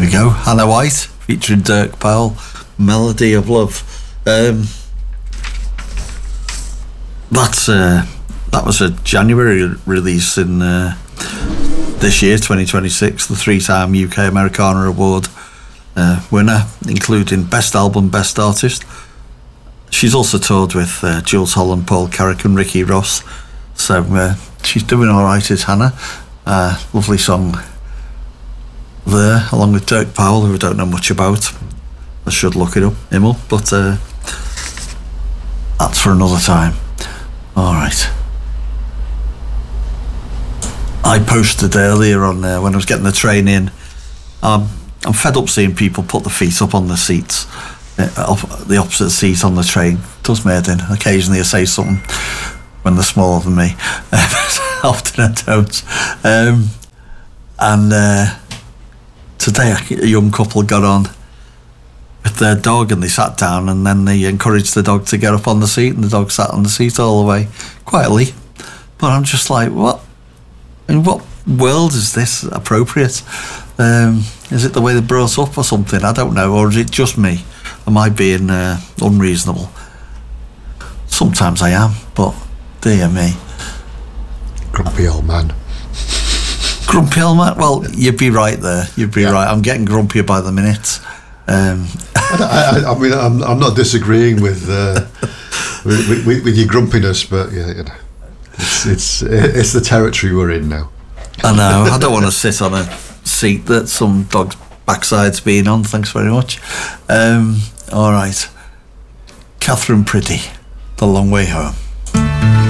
we go. Hannah White featuring Dirk Powell, Melody of Love. That was a January release in this year, 2026, the 3-time UK Americana Award winner, including Best Album, Best Artist. She's also toured with Jules Holland, Paul Carrick and Ricky Ross, so she's doing all right, is Hannah. Lovely song there, along with Dirk Powell, who I don't know much about. I should look it up, but that's for another time. All right. I posted earlier on when I was getting the train in. I'm fed up seeing people put their feet up on the seats, the opposite seat on the train. It does me head in. Occasionally I say something when they're smaller than me. Often I don't. Today a young couple got on with their dog and they sat down, and then they encouraged the dog to get up on the seat, and the dog sat on the seat all the way, quietly. But I'm just like, what? In what world is this appropriate? Is it the way they're brought up or something? I don't know. Or is it just me? Am I being unreasonable? Sometimes I am, but dear me. Grumpy old man. Grumpy old man? Well, you'd be right there. You'd be right. I'm getting grumpier by the minute. I mean, I'm not disagreeing with your grumpiness, but yeah, you know, it's the territory we're in now. I know. I don't want to sit on a seat that some dog's backside's been on. Thanks very much. All right. Catherine Priddy, The Long Way Home.